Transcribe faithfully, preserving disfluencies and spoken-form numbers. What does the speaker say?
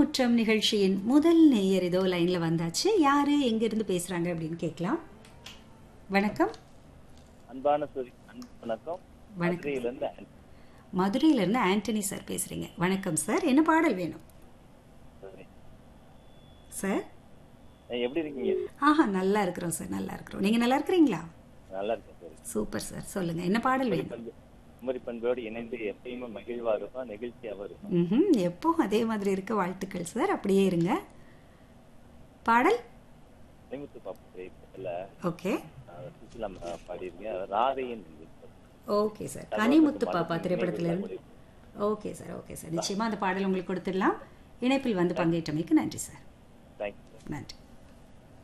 வண்ணமுற்றம் நிகழ்ச்சியின் முதல் நேயர் இதோ லைன்ல வந்தாச்சு. யாரு எங்க இருந்து பேசுறாங்க அப்படின்னு கேட்கலாம். வணக்கம். அன்பான சூரி அன்பு வணக்கம். வணக்கம். மதுரையிலிருந்து ஆன்- மதுரையில இருந்து ஆண்டனி சார் பேசுறீங்க. வணக்கம் சார். என்ன பாடல் வேணும் சரி. சார்? அஹ் எப்படி இருக்கீங்க? ஆஹா, நல்லா இருக்கிறோம் சார், நல்லா இருக்கிறோம். நீங்க நல்லா இருக்கிறீங்களா? நல்லா இருக்கேன் சரி. Super sir. சொல்லுங்க, என்ன பாடல் குமரி வேணும்? பண்பு குமரி பண்போடு இணைந்து எப்பயுமே மகிழ்வா இருக்கும், நெகிழ்ச்சியாவும் இருக்கும். ம் எப்போ அதே மாதிரி இருக்க வாழ்த்துக்கள் சார். அப்படியே இருங்க. பாடல் நிமித்து பாப்பு திரைப்படத்துல ஓகே. அஹ், சுசிலா அம்மா பாடியிருக்கேன். ராதையின் நிமித்தம். Okay sir. கனிமுத்து பாப்பா திரைப்படத்துல இருந்து. Okay sir, okay sir. நிச்சயமா அந்த பாடல் உங்களுக்கு கொடுத்துடலாம். இணைப்பில் வந்து பங்கேற்றமைக்கு நன்றி சார். தேங்க்யூ. நன்றி.